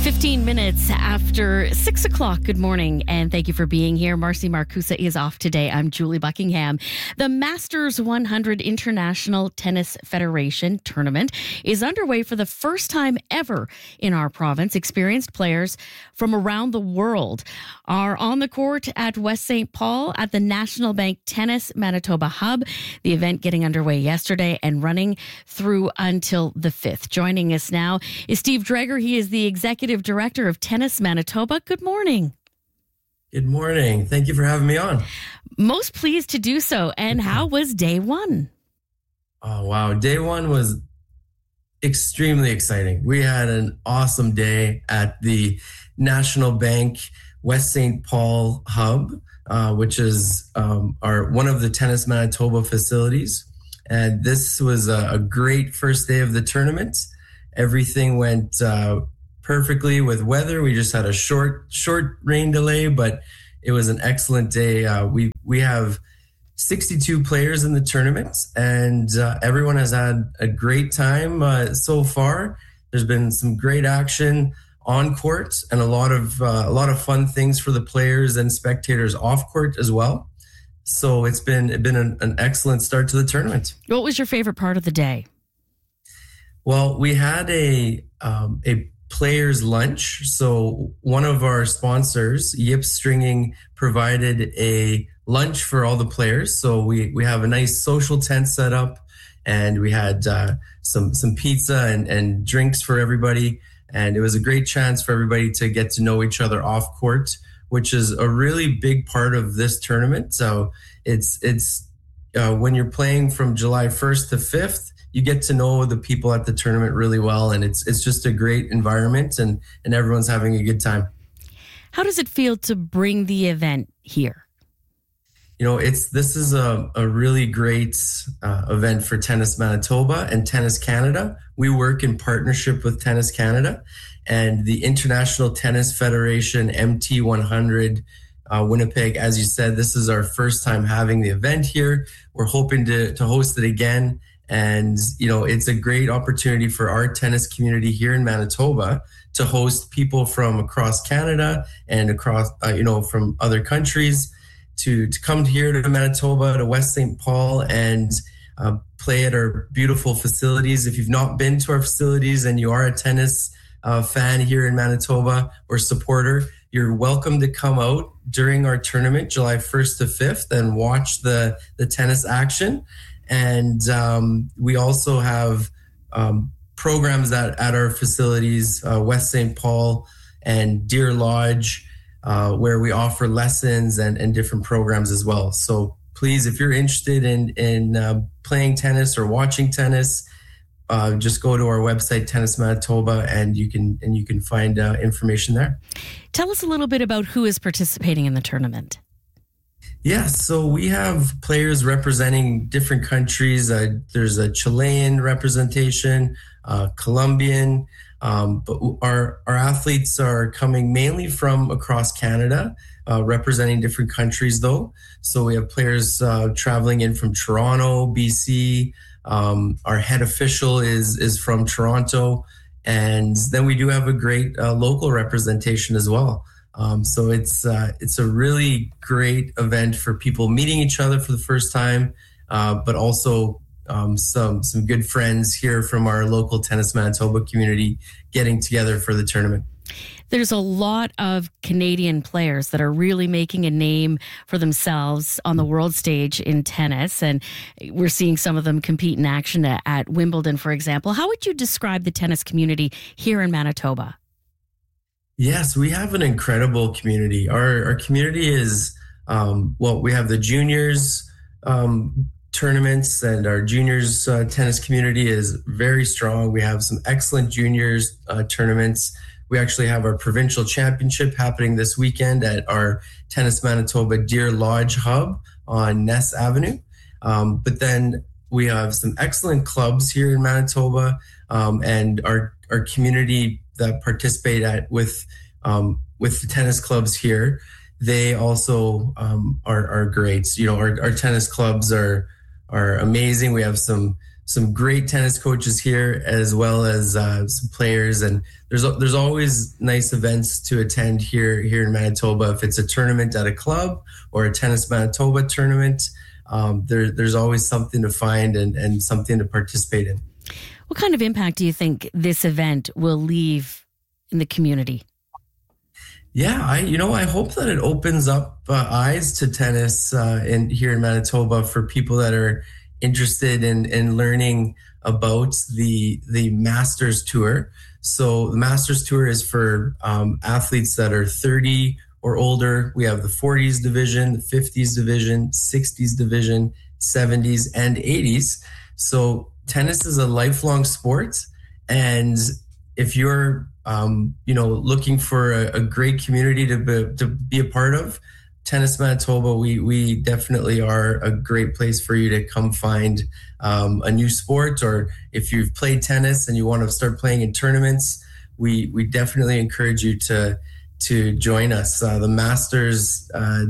15 minutes after 6 o'clock. Good morning, and thank you for being here. Marcy Marcusa is off today. I'm Julie Buckingham. The Masters 100 International Tennis Federation tournament is underway for the first time ever in our province. Experienced players from around the world are on the court at West St. Paul at the National Bank Tennis Manitoba Hub. The event getting underway yesterday and running through until the 5th. Joining us now is Steve Dreger. He is the Executive Director of Tennis Manitoba. Good morning. Good morning. Thank you for having me on. Most pleased to do so. And how was day one? Oh, wow. Day one was extremely exciting. We had an awesome day at the National Bank West St. Paul Hub, which is one of the Tennis Manitoba facilities. And this was a great first day of the tournament. Everything went perfectly with weather. We just had a short rain delay, but it was an excellent day. We have 62 players in the tournament, and everyone has had a great time so far. There's been some great action on court and a lot of fun things for the players and spectators off court as well. So it's been an excellent start to the tournament. What was your favorite part of the day? Well, we had a players lunch. So one of our sponsors, Yip Stringing, provided a lunch for all the players. So we have a nice social tent set up, and we had some pizza and drinks for everybody. And it was a great chance for everybody to get to know each other off court, which is a really big part of this tournament. So it's when you're playing from July 1st to 5th, you get to know the people at the tournament really well, and it's just a great environment, and everyone's having a good time. How does it feel to bring the event here? You know, this is a really great event for Tennis Manitoba and Tennis Canada. We work in partnership with Tennis Canada and the International Tennis Federation MT100 Winnipeg. As you said, this is our first time having the event here. We're hoping to host it again. And, you know, it's a great opportunity for our tennis community here in Manitoba to host people from across Canada and across, from other countries to come here to Manitoba, to West St. Paul, and play at our beautiful facilities. If you've not been to our facilities and you are a tennis fan here in Manitoba or supporter, you're welcome to come out during our tournament, July 1st to 5th, and watch the tennis action. And we also have programs at our facilities, West St. Paul and Deer Lodge, where we offer lessons and different programs as well. So please, if you're interested in playing tennis or watching tennis, just go to our website, Tennis Manitoba, and you can find information there. Tell us a little bit about who is participating in the tournament. Yes, so we have players representing different countries. There's a Chilean representation, Colombian, but our athletes are coming mainly from across Canada, representing different countries though. So we have players traveling in from Toronto, BC. Our head official is from Toronto, and then we do have a great local representation as well. So it's a really great event for people meeting each other for the first time, but also some good friends here from our local Tennis Manitoba community getting together for the tournament. There's a lot of Canadian players that are really making a name for themselves on the world stage in tennis, and we're seeing some of them compete in action at Wimbledon, for example. How would you describe the tennis community here in Manitoba? Yes, we have an incredible community. Our community is, we have the juniors tournaments, and our juniors tennis community is very strong. We have some excellent juniors tournaments. We actually have our provincial championship happening this weekend at our Tennis Manitoba Deer Lodge Hub on Ness Avenue. But then we have some excellent clubs here in Manitoba, and our community that participate with the tennis clubs here. They also are great. You know, our tennis clubs are amazing. We have some some great tennis coaches here, as well as some players. And there's always nice events to attend here in Manitoba. If it's a tournament at a club or a Tennis Manitoba tournament, there's always something to find and something to participate in. What kind of impact do you think this event will leave in the community? Yeah, I hope that it opens up eyes to tennis here in Manitoba for people that are interested in learning about the Masters Tour. So the Masters Tour is for athletes that are 30 or older. We have the 40s division, the 50s division, 60s division, 70s, and 80s. So tennis is a lifelong sport, and if you're looking for a great community to be a part of, Tennis Manitoba, we definitely are a great place for you to come find a new sport, or if you've played tennis and you want to start playing in tournaments, we definitely encourage you to join us. The Masters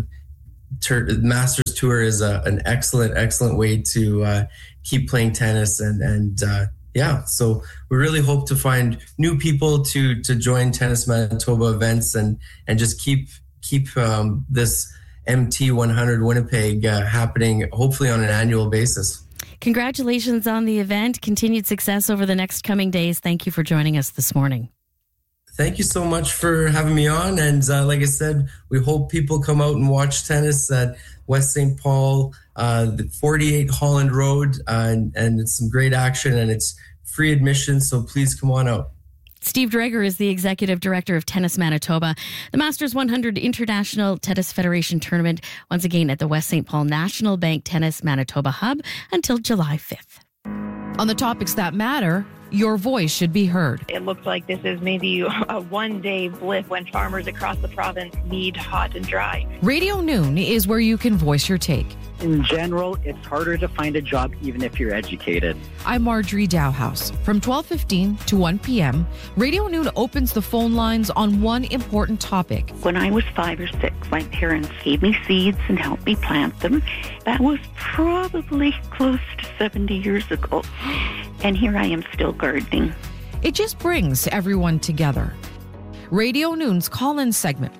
Tour is an excellent way to keep playing tennis and so we really hope to find new people to join Tennis Manitoba events and just keep this MT100 Winnipeg happening, hopefully on an annual basis. Congratulations on the event. Continued success over the next coming days. Thank you for joining us this morning. Thank you so much for having me on. And like I said, we hope people come out and watch tennis at West St. Paul, the 48 Holland Road, and it's some great action, and it's free admission. So please come on out. Steve Dreger is the Executive Director of Tennis Manitoba. The Masters 100 International Tennis Federation Tournament, once again at the West St. Paul National Bank Tennis Manitoba Hub until July 5th. On the topics that matter, your voice should be heard. It looks like this is maybe a one-day blip when farmers across the province need hot and dry. Radio Noon is where you can voice your take. In general, it's harder to find a job even if you're educated. I'm Marjorie Dowhouse. From 12:15 to 1 p.m., Radio Noon opens the phone lines on one important topic. When I was 5 or 6, my parents gave me seeds and helped me plant them. That was probably close to 70 years ago. And here I am still gardening. It just brings everyone together. Radio Noon's call-in segment,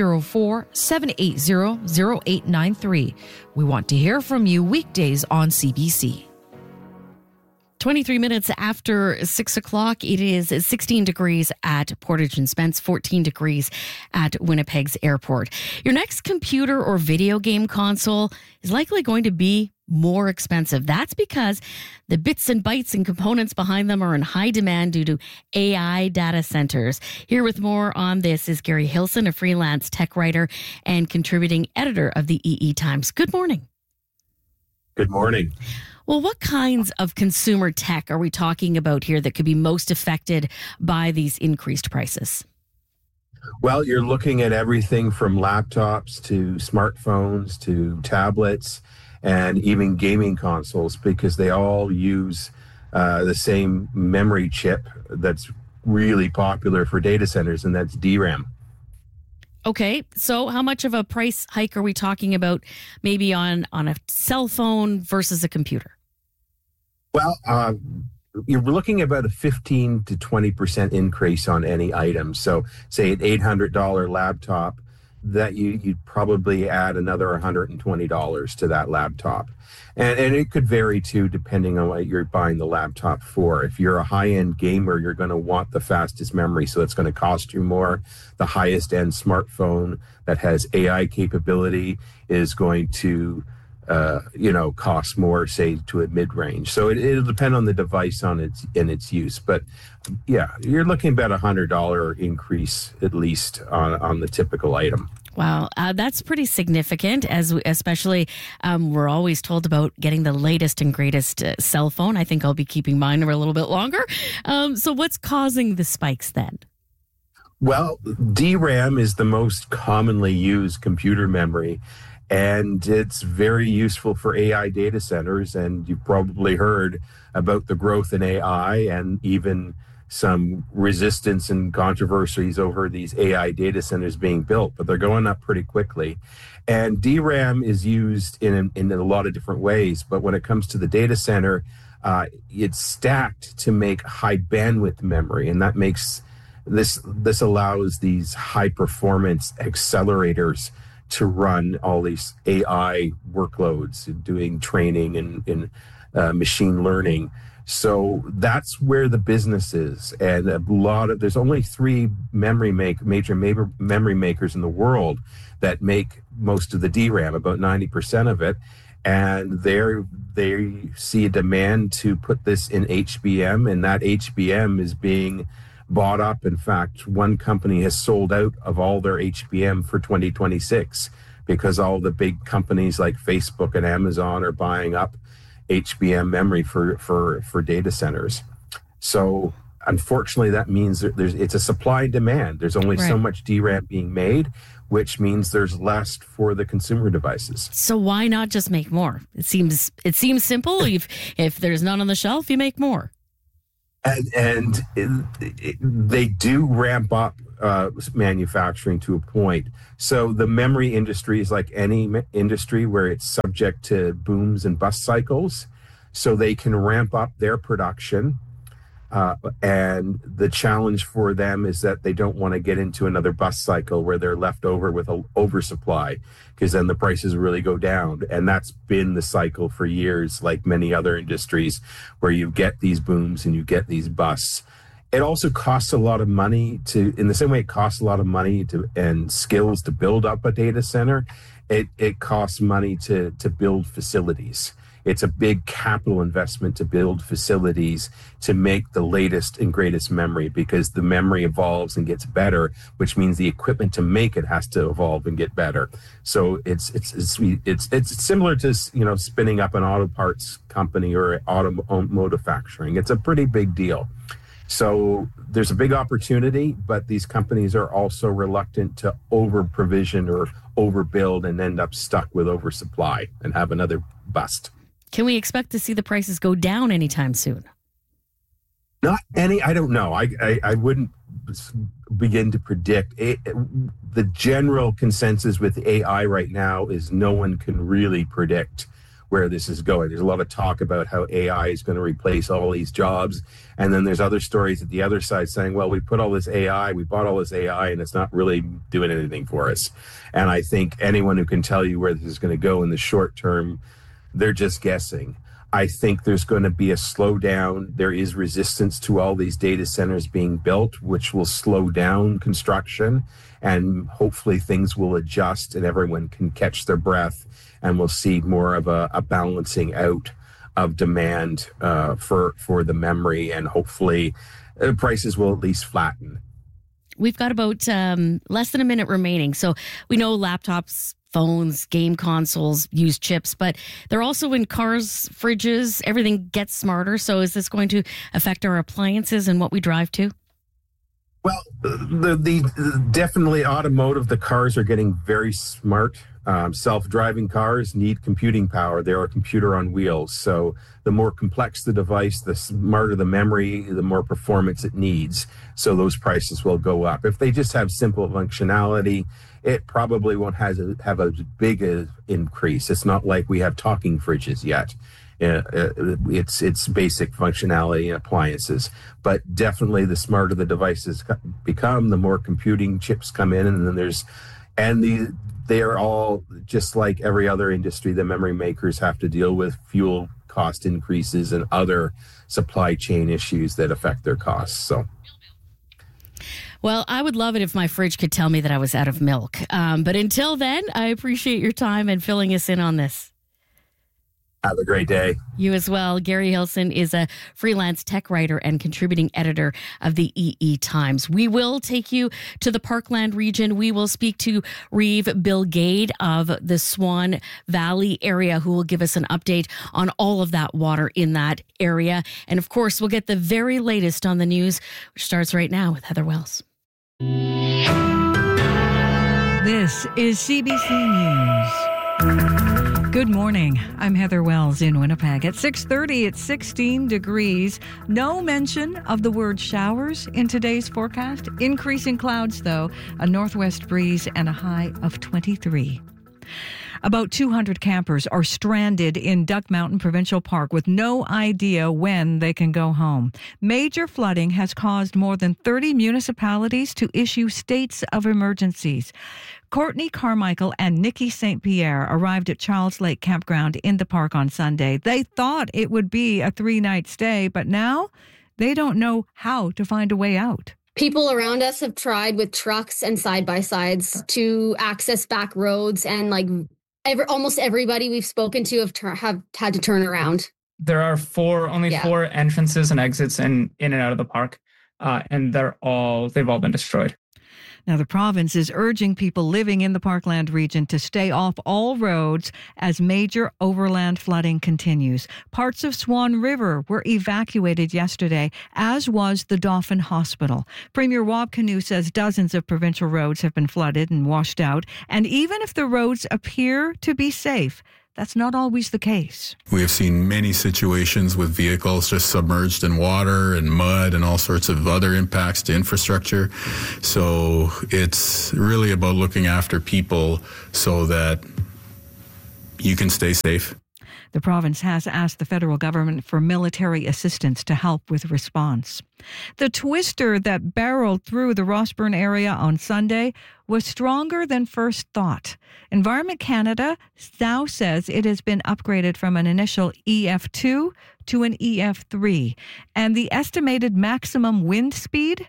204-780-0893. We want to hear from you weekdays on CBC. 23 minutes after 6 o'clock, it is 16 degrees at Portage and Spence, 14 degrees at Winnipeg's airport. Your next computer or video game console is likely going to be more expensive. That's because the bits and bytes and components behind them are in high demand due to AI data centers. Here with more on this is Gary Hilson, a freelance tech writer and contributing editor of the EE Times. Good morning. Good morning. Well, what kinds of consumer tech are we talking about here that could be most affected by these increased prices? Well, you're looking at everything from laptops to smartphones to tablets and even gaming consoles, because they all use the same memory chip that's really popular for data centers, and that's DRAM. Okay, so how much of a price hike are we talking about maybe on a cell phone versus a computer? Well, you're looking at about a 15 to 20% increase on any item. So say an $800 laptop, that you'd probably add another $120 to that laptop. And it could vary too, depending on what you're buying the laptop for. If you're a high-end gamer, you're going to want the fastest memory, so it's going to cost you more. The highest-end smartphone that has AI capability is going to cost more, say, to a mid-range. So it'll depend on the device in its use. But yeah, you're looking about $100 increase at least on the typical item. Wow, that's pretty significant, especially we're always told about getting the latest and greatest cell phone. I think I'll be keeping mine for a little bit longer. So what's causing the spikes then? Well, DRAM is the most commonly used computer memory, and it's very useful for AI data centers. And you've probably heard about the growth in AI and even some resistance and controversies over these AI data centers being built, but they're going up pretty quickly. And DRAM is used in a lot of different ways, but when it comes to the data center, it's stacked to make high bandwidth memory, and that makes this allows these high performance accelerators to run all these AI workloads, and doing training and machine learning. So that's where the business is, and there's only 3 major memory makers in the world that make most of the DRAM, about 90% of it, and they see a demand to put this in HBM, and that HBM is being bought up. In fact, one company has sold out of all their HBM for 2026 because all the big companies like Facebook and Amazon are buying up HBM memory for data centers. So unfortunately, that means it's a supply and demand. There's only so much DRAM being made, which means there's less for the consumer devices. So why not just make more? It seems simple. If there's none on the shelf, you make more. And they do ramp up manufacturing to a point. So the memory industry is like any industry where it's subject to booms and bust cycles. So they can ramp up their production. And the challenge for them is that they don't want to get into another bust cycle where they're left over with an oversupply, because then the prices really go down. And that's been the cycle for years, like many other industries, where you get these booms and you get these busts. It also costs a lot of money in the same way it costs a lot of money and skills to build up a data center, it costs money to build facilities. It's a big capital investment to build facilities to make the latest and greatest memory, because the memory evolves and gets better, which means the equipment to make it has to evolve and get better. So it's similar to, spinning up an auto parts company or automotive factoring. It's a pretty big deal. So there's a big opportunity, but these companies are also reluctant to over provision or overbuild and end up stuck with oversupply and have another bust. Can we expect to see the prices go down anytime soon? Not any, I don't know. I wouldn't begin to predict. The general consensus with AI right now is no one can really predict where this is going. There's a lot of talk about how AI is going to replace all these jobs. And then there's other stories at the other side saying, well, we put all this AI, we bought all this AI, and it's not really doing anything for us. And I think anyone who can tell you where this is going to go in the short term, they're just guessing. I think there's going to be a slowdown. There is resistance to all these data centers being built, which will slow down construction, and hopefully things will adjust and everyone can catch their breath, and we'll see more of a balancing out of demand for the memory, and hopefully prices will at least flatten. We've got about less than a minute remaining. So we know laptops, phones, game consoles use chips, but they're also in cars, fridges. Everything gets smarter. So is this going to affect our appliances and what we drive to? Well, the definitely automotive, the cars are getting very smart. Self-driving cars need computing power. They're a computer on wheels. So the more complex the device, the smarter the memory, the more performance it needs. So those prices will go up. If they just have simple functionality, it probably won't have a big increase. It's not like we have talking fridges yet. It's basic functionality and appliances. But definitely the smarter the devices become, the more computing chips come in, and then they are all just like every other industry. The memory makers have to deal with fuel cost increases and other supply chain issues that affect their costs. So. Well, I would love it if my fridge could tell me that I was out of milk. But until then, I appreciate your time and filling us in on this. Have a great day. You as well. Gary Hilson is a freelance tech writer and contributing editor of the EE Times. We will take you to the Parkland region. We will speak to Reeve Bilgade of the Swan Valley area, who will give us an update on all of that water in that area. And of course, we'll get the very latest on the news, which starts right now with Heather Wells. This is CBC News. Good morning. I'm Heather Wells in Winnipeg. At 6:30, it's 16 degrees. No mention of the word showers in today's forecast. Increasing clouds, though, a northwest breeze and a high of 23. About 200 campers are stranded in Duck Mountain Provincial Park with no idea when they can go home. Major flooding has caused more than 30 municipalities to issue states of emergencies. Courtney Carmichael and Nikki St. Pierre arrived at Charles Lake Campground in the park on Sunday. They thought it would be a 3-night stay, but now they don't know how to find a way out. People around us have tried with trucks and side-by-sides to access back roads, and almost everybody we've spoken to have had to turn around. There are only four entrances and exits in and out of the park, and they've all been destroyed. Now, the province is urging people living in the Parkland region to stay off all roads as major overland flooding continues. Parts of Swan River were evacuated yesterday, as was the Dauphin Hospital. Premier Wab Kinew says dozens of provincial roads have been flooded and washed out. And even if the roads appear to be safe, that's not always the case. We have seen many situations with vehicles just submerged in water and mud and all sorts of other impacts to infrastructure. So it's really about looking after people so that you can stay safe. The province has asked the federal government for military assistance to help with response. The twister that barreled through the Rossburn area on Sunday was stronger than first thought. Environment Canada now says it has been upgraded from an initial EF2 to an EF3, and the estimated maximum wind speed,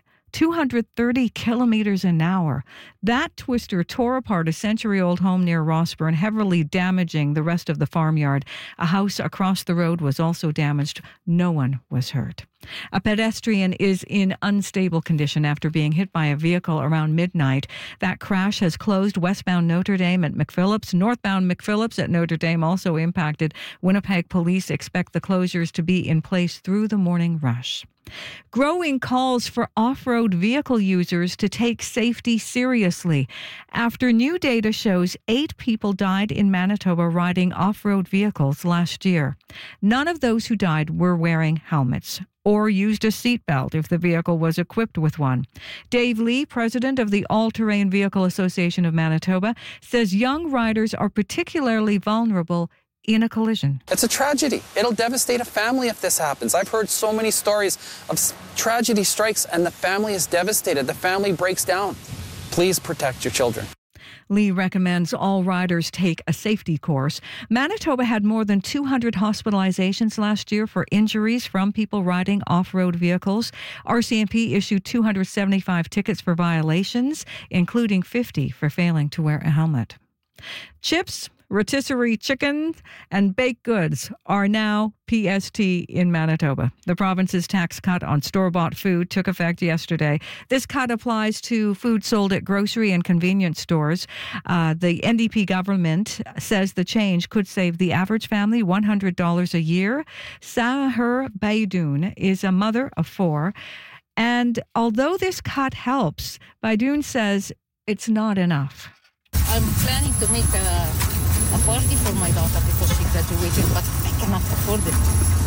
230 kilometers an hour. That twister tore apart a century-old home near Rossburn, heavily damaging the rest of the farmyard. A house across the road was also damaged. No one was hurt. A pedestrian is in unstable condition after being hit by a vehicle around midnight. That crash has closed westbound Notre Dame at McPhillips. Northbound McPhillips at Notre Dame also impacted. Winnipeg police expect the closures to be in place through the morning rush. Growing calls for off-road vehicle users to take safety seriously after new data shows 8 people died in Manitoba riding off-road vehicles last year. None of those who died were wearing helmets or used a seatbelt if the vehicle was equipped with one. Dave Lee, president of the All-Terrain Vehicle Association of Manitoba, says young riders are particularly vulnerable in a collision. It's a tragedy. It'll devastate a family if this happens. I've heard so many stories of tragedy strikes and the family is devastated. The family breaks down. Please protect your children. Lee recommends all riders take a safety course. Manitoba had more than 200 hospitalizations last year for injuries from people riding off-road vehicles. RCMP issued 275 tickets for violations, including 50 for failing to wear a helmet. Chips, rotisserie chicken, and baked goods are now PST in Manitoba. The province's tax cut on store-bought food took effect yesterday. This cut applies to food sold at grocery and convenience stores. The NDP government says the change could save the average family $100 a year. Sahar Baidoun is a mother of 4. And although this cut helps, Baidoun says it's not enough. I'm planning to make a party for my daughter because she graduated, but I cannot afford it.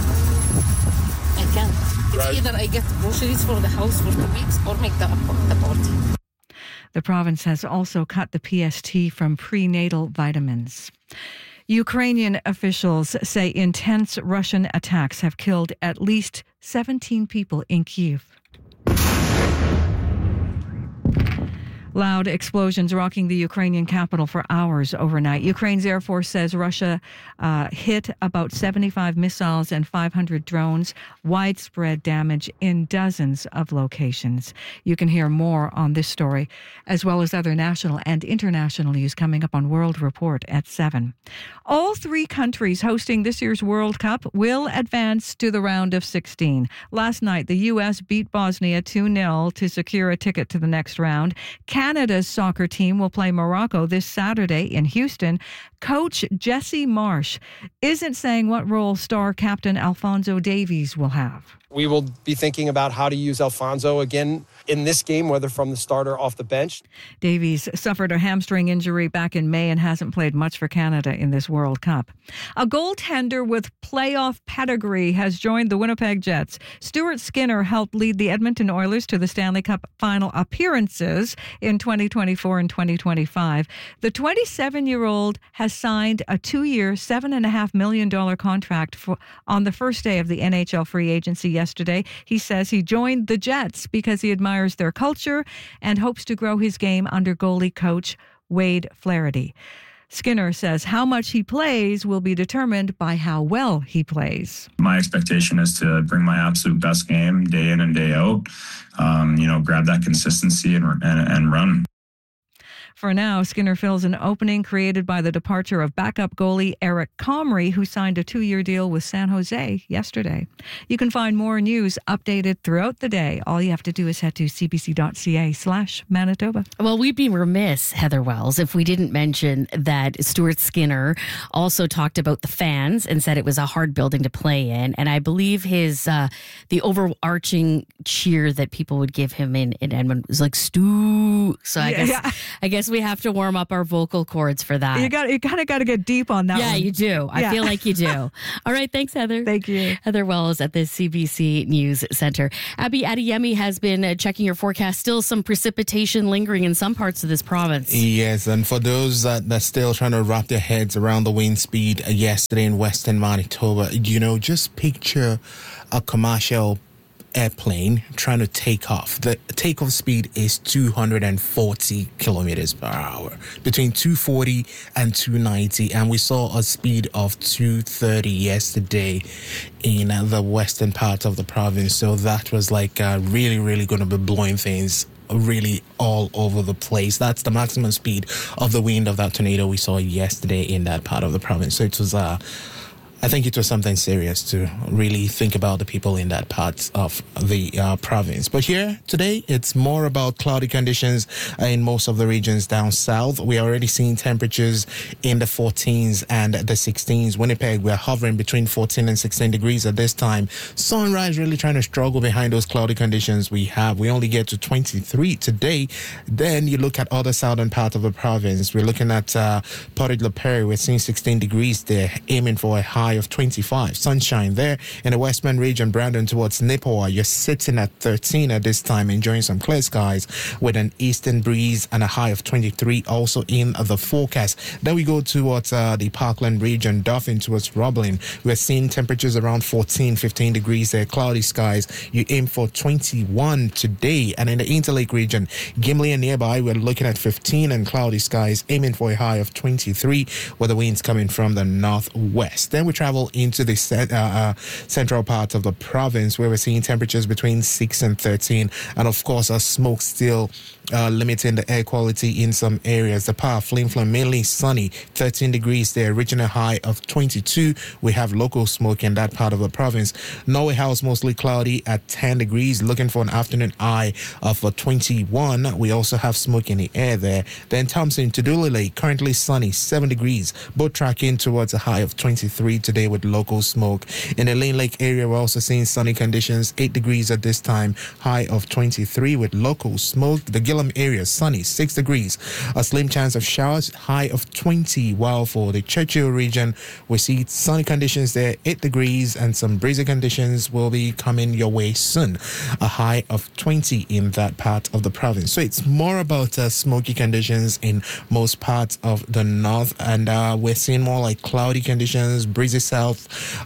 I can't. It's either I get groceries for the house for 2 weeks or make the party. The province has also cut the PST from prenatal vitamins. Ukrainian officials say intense Russian attacks have killed at least 17 people in Kyiv. Loud explosions rocking the Ukrainian capital for hours overnight. Ukraine's Air Force says Russia hit about 75 missiles and 500 drones. Widespread damage in dozens of locations. You can hear more on this story, as well as other national and international news coming up on World Report at 7. All 3 countries hosting this year's World Cup will advance to the round of 16. Last night, the U.S. beat Bosnia 2-0 to secure a ticket to the next round. Canada's soccer team will play Morocco this Saturday in Houston. Coach Jesse Marsh isn't saying what role star captain Alphonso Davies will have. We will be thinking about how to use Alfonso again in this game, whether from the start or off the bench. Davies suffered a hamstring injury back in May and hasn't played much for Canada in this World Cup. A goaltender with playoff pedigree has joined the Winnipeg Jets. Stuart Skinner helped lead the Edmonton Oilers to the Stanley Cup final appearances in 2024 and 2025. The 27-year-old has signed a 2-year, $7.5 million contract on the first day of the NHL free agency yesterday. He says he joined the Jets because he admires their culture and hopes to grow his game under goalie coach Wade Flaherty. Skinner says how much he plays will be determined by how well he plays. My expectation is to bring my absolute best game day in and day out, grab that consistency and run. For now, Skinner fills an opening created by the departure of backup goalie Eric Comrie, who signed a 2-year deal with San Jose yesterday. You can find more news updated throughout the day. All you have to do is head to cbc.ca/Manitoba. Well, we'd be remiss, Heather Wells, if we didn't mention that Stuart Skinner also talked about the fans and said it was a hard building to play in. And I believe his the overarching cheer that people would give him in Edmonton was like, Stu. So I guess we have to warm up our vocal cords for that. You kind of got to get deep on that one. Yeah, you do. I feel like you do. All right. Thanks, Heather. Thank you. Heather Wells at the CBC News Center. Abby Adeyemi has been checking your forecast. Still some precipitation lingering in some parts of this province. Yes, and for those that are still trying to wrap their heads around the wind speed yesterday in Western Manitoba, just picture a commercial airplane trying to take off. The takeoff speed is 240 kilometers per hour, between 240 and 290, and we saw a speed of 230 yesterday in the western part of the province. So that was really, really going to be blowing things really all over the place. That's the maximum speed of the wind of that tornado we saw yesterday in that part of the province. So it was I think it was something serious to really think about the people in that part of the province. But here today, it's more about cloudy conditions in most of the regions down south. We are already seeing temperatures in the 14s and the 16s. Winnipeg, we're hovering between 14 and 16 degrees at this time. Sunrise really trying to struggle behind those cloudy conditions we have. We only get to 23 today. Then you look at other southern part of the province. We're looking at Portage-la Prairie. We're seeing 16 degrees there, aiming for a high of 25. Sunshine there in the Westman region, Brandon towards Nipawin. You're sitting at 13 at this time, enjoying some clear skies with an eastern breeze and a high of 23 also in the forecast. Then we go towards the Parkland region, Dauphin towards Roblin. We're seeing temperatures around 14, 15 degrees there, cloudy skies. You aim for 21 today. And in the Interlake region, Gimli and nearby, we're looking at 15 and cloudy skies, aiming for a high of 23 with the winds coming from the northwest. Then we travel into the central part of the province where we're seeing temperatures between 6 and 13. And of course, a smoke still limiting the air quality in some areas. The Power Flim Flam mainly sunny, 13 degrees there, reaching a high of 22. We have local smoke in that part of the province. Norway House mostly cloudy at 10 degrees, looking for an afternoon high of 21. We also have smoke in the air there. Then Thompson to Dooley Lake, currently sunny, 7 degrees, both tracking towards a high of 23 today with local smoke. In the Lane Lake area, we're also seeing sunny conditions, 8 degrees at this time, high of 23 with local smoke. The Gillam area, sunny, 6 degrees, a slim chance of showers, high of 20, while for the Churchill region, we see sunny conditions there, 8 degrees, and some breezy conditions will be coming your way soon, a high of 20 in that part of the province. So it's more about smoky conditions in most parts of the north, and we're seeing more like cloudy conditions, breezy south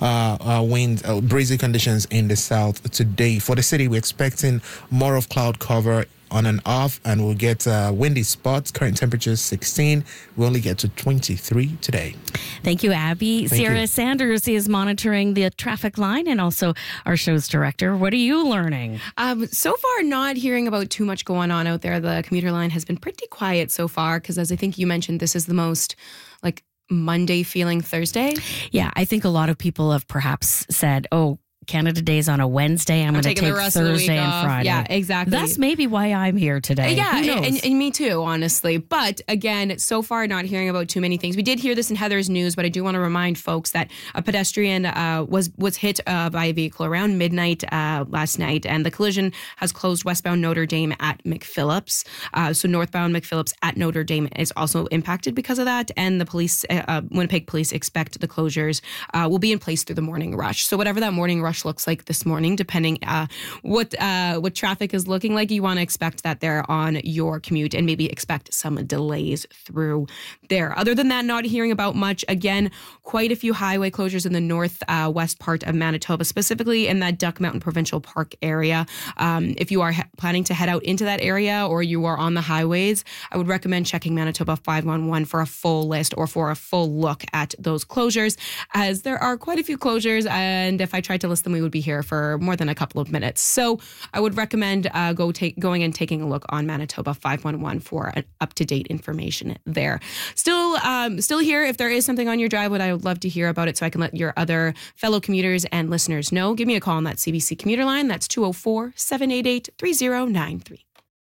wind, breezy conditions in the south today. For the city, we're expecting more of cloud cover on and off, and we'll get windy spots. Current temperatures 16. We only get to 23 today. Thank you, Abby. Sarah Sanders is monitoring the traffic line and also our show's director. What are you learning? So far, not hearing about too much going on out there. The commuter line has been pretty quiet so far because, as I think you mentioned, this is the most Monday feeling Thursday. Yeah, I think a lot of people have perhaps said, Canada Day is on a Wednesday. I'm going to take the rest of the week Thursday and off. Friday. Yeah, exactly. That's maybe why I'm here today. Yeah, Who knows? and me too, honestly. But again, so far not hearing about too many things. We did hear this in Heather's news, but I do want to remind folks that a pedestrian was hit by a vehicle around midnight last night, and the collision has closed westbound Notre Dame at McPhillips. So northbound McPhillips at Notre Dame is also impacted because of that, and the police, Winnipeg Police, expect the closures will be in place through the morning rush. So whatever that morning rush looks like this morning, depending what traffic is looking like, you want to expect that there on your commute, and maybe expect some delays through there. Other than that, not hearing about much. Again, quite a few highway closures in the northwest part of Manitoba, specifically in that Duck Mountain Provincial Park area. If you are planning to head out into that area, or you are on the highways, I would recommend checking Manitoba 511 for a full list or for a full look at those closures, as there are quite a few closures, and if I tried to list them, we would be here for more than a couple of minutes. So I would recommend going and taking a look on Manitoba 511 for up-to-date information there. Still here, if there is something on your drive, I would love to hear about it so I can let your other fellow commuters and listeners know. Give me a call on that CBC commuter line. That's 204-788-3093.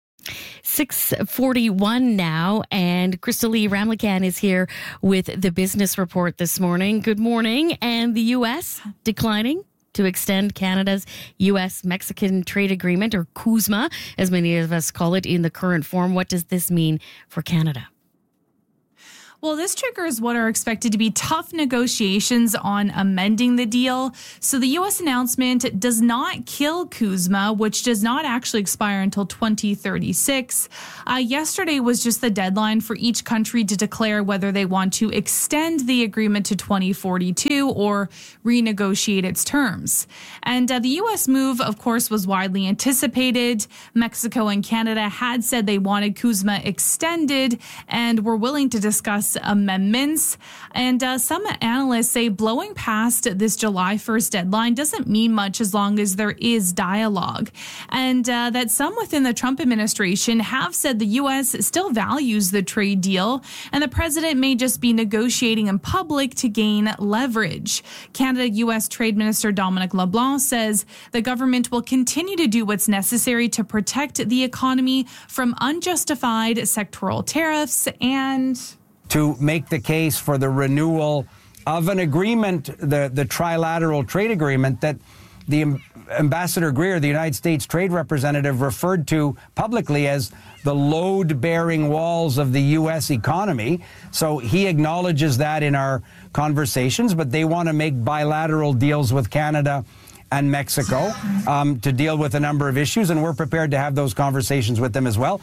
6:41 now, and Crystal Lee Ramlakan is here with the business report this morning. Good morning. And the U.S. declining to extend Canada's U.S.-Mexican trade agreement, or CUSMA, as many of us call it, in the current form. What does this mean for Canada? Well, this triggers what are expected to be tough negotiations on amending the deal. So the U.S. announcement does not kill CUSMA, which does not actually expire until 2036. Yesterday was just the deadline for each country to declare whether they want to extend the agreement to 2042 or renegotiate its terms. And the U.S. move, of course, was widely anticipated. Mexico and Canada had said they wanted CUSMA extended and were willing to discuss amendments. And some analysts say blowing past this July 1st deadline doesn't mean much as long as there is dialogue. And that some within the Trump administration have said the U.S. still values the trade deal, and the president may just be negotiating in public to gain leverage. Canada-U.S. Trade Minister Dominic LeBlanc says the government will continue to do what's necessary to protect the economy from unjustified sectoral tariffs and to make the case for the renewal of an agreement, the trilateral trade agreement that the Ambassador Greer, the United States Trade Representative, referred to publicly as the load-bearing walls of the U.S. economy. So he acknowledges that in our conversations, but they want to make bilateral deals with Canada and Mexico to deal with a number of issues, and we're prepared to have those conversations with them as well.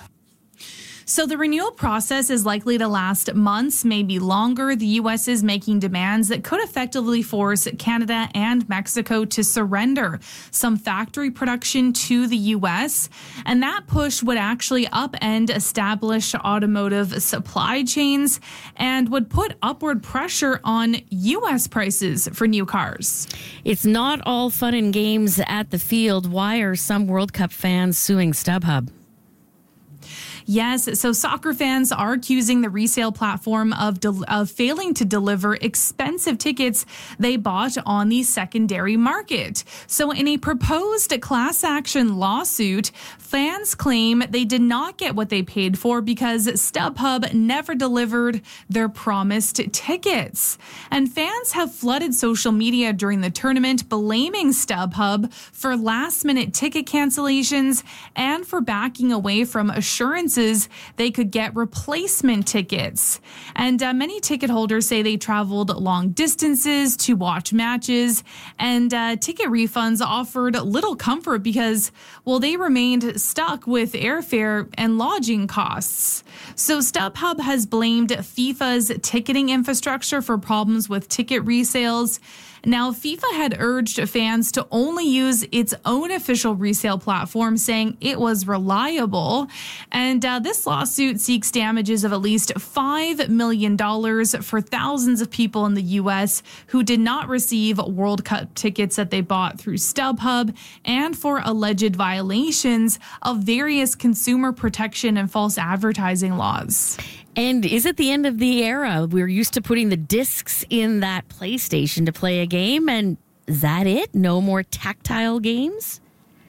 So the renewal process is likely to last months, maybe longer. The U.S. is making demands that could effectively force Canada and Mexico to surrender some factory production to the U.S. And that push would actually upend established automotive supply chains and would put upward pressure on U.S. prices for new cars. It's not all fun and games at the field. Why are some World Cup fans suing StubHub? Yes, so soccer fans are accusing the resale platform of failing to deliver expensive tickets they bought on the secondary market. So in a proposed class action lawsuit, fans claim they did not get what they paid for because StubHub never delivered their promised tickets. And fans have flooded social media during the tournament, blaming StubHub for last-minute ticket cancellations and for backing away from assurances they could get replacement tickets. And many ticket holders say they traveled long distances to watch matches, and ticket refunds offered little comfort because, well, they remained stuck with airfare and lodging costs. So StubHub has blamed FIFA's ticketing infrastructure for problems with ticket resales. Now, FIFA had urged fans to only use its own official resale platform, saying it was reliable. And this lawsuit seeks damages of at least $5 million for thousands of people in the U.S. who did not receive World Cup tickets that they bought through StubHub, and for alleged violations of various consumer protection and false advertising laws. And is it the end of the era? We're used to putting the discs in that PlayStation to play a game, and Is that it? No more tactile games?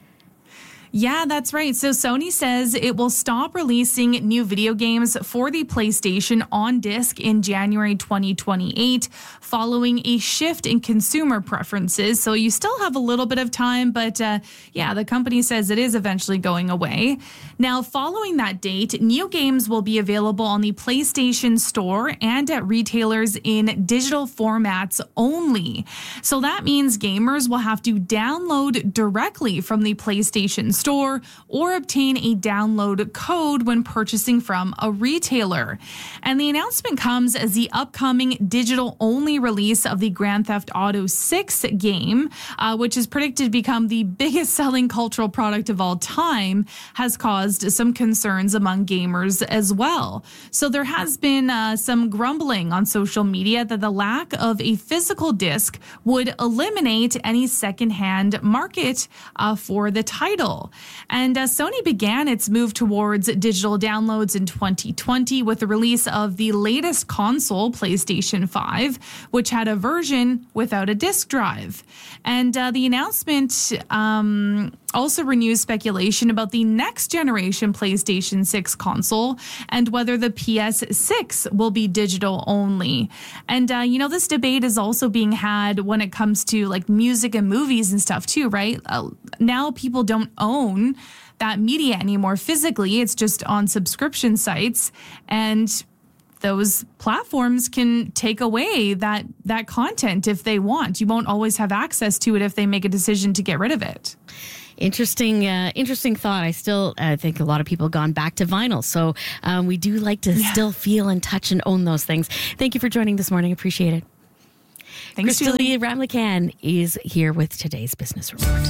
Yeah, that's right. So Sony says it will stop releasing new video games for the PlayStation on disc in January 2028, following a shift in consumer preferences. So you still have a little bit of time, but the company says it is eventually going away. Now, following that date, new games will be available on the PlayStation Store and at retailers in digital formats only. So that means gamers will have to download directly from the PlayStation Store or obtain a download code when purchasing from a retailer. And the announcement comes as the upcoming digital-only release of the Grand Theft Auto 6 game, which is predicted to become the biggest selling cultural product of all time, has caused some concerns among gamers as well. So there has been some grumbling on social media that the lack of a physical disc would eliminate any secondhand market for the title. And Sony began its move towards digital downloads in 2020 with the release of the latest console, PlayStation 5, which had a version without a disc drive. And the announcement also renews speculation about the next generation PlayStation 6 console and whether the PS6 will be digital only. And, this debate is also being had when it comes to like music and movies and stuff too, right? Now people don't own that media anymore physically. It's just on subscription sites, and those platforms can take away that content if they want. You won't always have access to it if they make a decision to get rid of it. Interesting thought. I think a lot of people have gone back to vinyl. So we do like to still feel and touch and own those things. Thank you for joining this morning. Appreciate it. Thanks, Julie Ramlican is here with today's Business Report.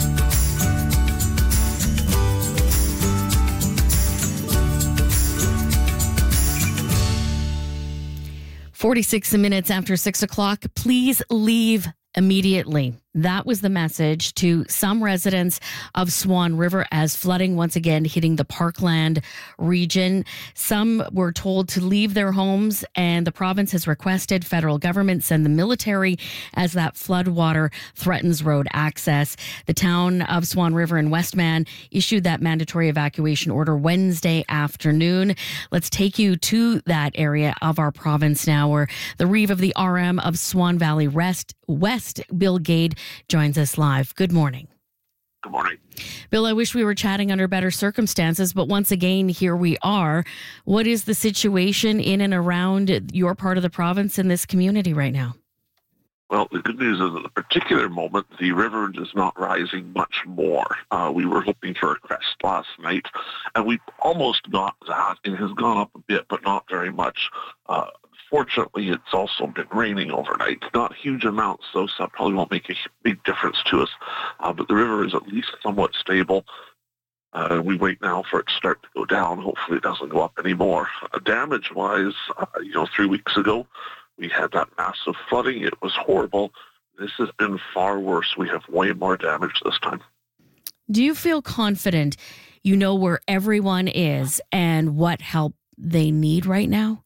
46 minutes after 6 o'clock. Please leave immediately. That was the message to some residents of Swan River as flooding once again hitting the Parkland region. Some were told to leave their homes, and the province has requested federal government send the military as that floodwater threatens road access. The town of Swan River in Westman issued that mandatory evacuation order Wednesday afternoon. Let's take you to that area of our province now, where the Reeve of the RM of Swan Valley West, Bill Gade, joins us live. Good morning. Good morning. Bill, I wish we were chatting under better circumstances, but once again, here we are. What is the situation in and around your part of the province in this community right now? Well, the good news is at the particular moment, the river is not rising much more. We were hoping for a crest last night, and we almost got that. It has gone up a bit, but not very much. Fortunately, it's also been raining overnight. Not huge amounts, though, so that probably won't make a big difference to us. But the river is at least somewhat stable. We wait now for it to start to go down. Hopefully it doesn't go up anymore. Damage-wise, 3 weeks ago, we had that massive flooding. It was horrible. This has been far worse. We have way more damage this time. Do you feel confident you know where everyone is and what help they need right now?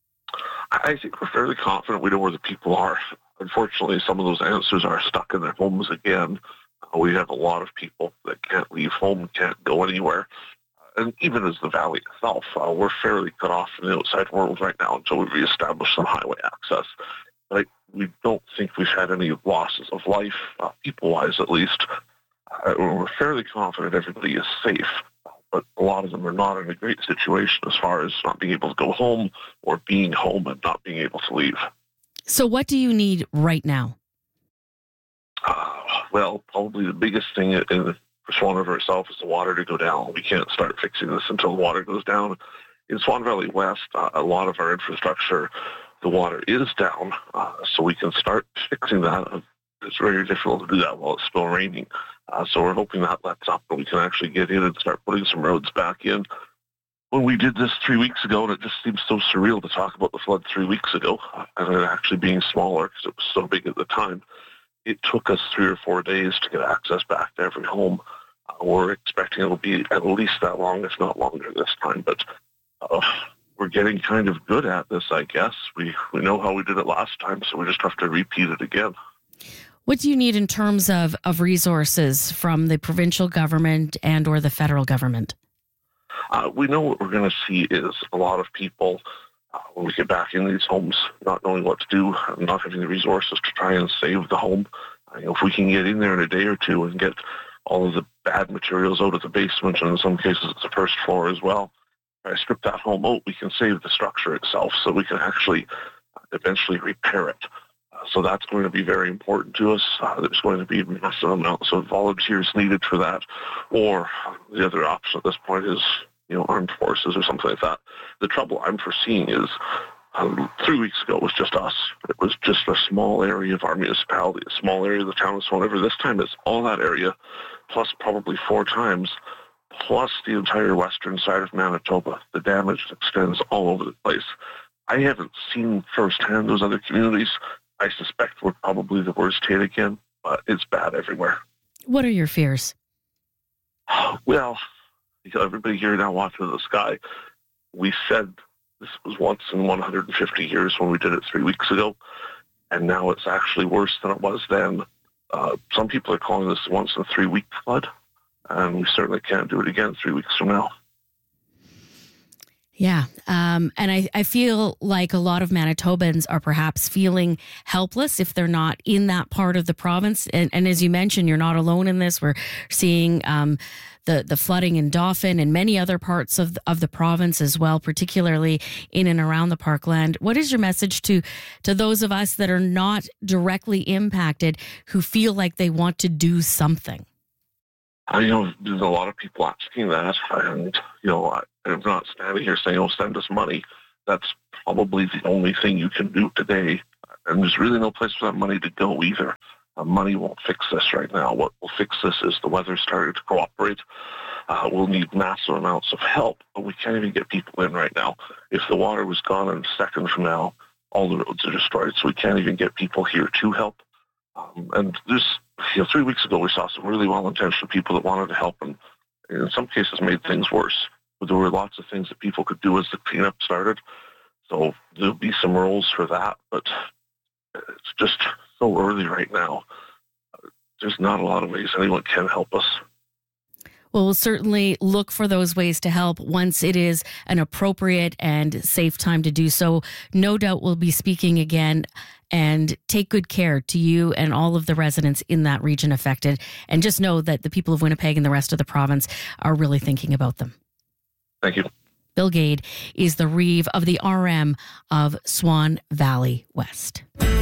I think we're fairly confident we know where the people are. Unfortunately, some of those answers are stuck in their homes again. We have a lot of people that can't leave home, can't go anywhere. And even as the valley itself, we're fairly cut off from the outside world right now until we reestablish some highway access. But we don't think we've had any losses of life, people-wise at least. We're fairly confident everybody is safe. But a lot of them are not in a great situation as far as not being able to go home or being home and not being able to leave. So what do you need right now? Well, probably the biggest thing for Swan River itself is the water to go down. We can't start fixing this until the water goes down. In Swan Valley West, a lot of our infrastructure, the water is down, so we can start fixing that. It's very difficult to do that while it's still raining. So we're hoping that lets up and we can actually get in and start putting some roads back in. When we did this 3 weeks ago, and it just seems so surreal to talk about the flood 3 weeks ago, and it actually being smaller because it was so big at the time, it took us 3 or 4 days to get access back to every home. We're expecting it'll be at least that long, if not longer this time. But we're getting kind of good at this, I guess. We know how we did it last time, so we just have to repeat it again. What do you need in terms of resources from the provincial government and or the federal government? We know what we're going to see is a lot of people, when we get back in these homes, not knowing what to do, not having the resources to try and save the home. If we can get in there in a day or two and get all of the bad materials out of the basement, and in some cases it's the first floor as well, if I strip that home out, we can save the structure itself so we can actually eventually repair it. So that's going to be very important to us. There's going to be massive amounts of volunteers needed for that. Or the other option at this point is, armed forces or something like that. The trouble I'm foreseeing is 3 weeks ago it was just us. It was just a small area of our municipality, a small area of the town of Swan River. This time it's all that area, plus probably 4 times, plus the entire western side of Manitoba. The damage extends all over the place. I haven't seen firsthand those other communities. I suspect we're probably the worst hit again, but it's bad everywhere. What are your fears? Well, everybody here now watching the sky. We said this was once in 150 years when we did it 3 weeks ago, and now it's actually worse than it was then. Some people are calling this once in a 3-week flood, and we certainly can't do it again 3 weeks from now. Yeah. And I feel like a lot of Manitobans are perhaps feeling helpless if they're not in that part of the province. And as you mentioned, you're not alone in this. We're seeing the flooding in Dauphin and many other parts of the province as well, particularly in and around the Parkland. What is your message to those of us that are not directly impacted who feel like they want to do something? There's a lot of people asking that, and, I'm not standing here saying, send us money. That's probably the only thing you can do today, and there's really no place for that money to go either. Money won't fix this right now. What will fix this is the weather starting to cooperate. We'll need massive amounts of help, but we can't even get people in right now. If the water was gone in a second from now, all the roads are destroyed, so we can't even get people here to help. And there's 3 weeks ago, we saw some really well-intentioned people that wanted to help, and in some cases made things worse. But there were lots of things that people could do as the cleanup started. So there'll be some roles for that, but it's just so early right now. There's not a lot of ways anyone can help us. Well, we'll certainly look for those ways to help once it is an appropriate and safe time to do so. No doubt we'll be speaking again, and take good care to you and all of the residents in that region affected. And just know that the people of Winnipeg and the rest of the province are really thinking about them. Thank you. Bill Gade is the Reeve of the RM of Swan Valley West.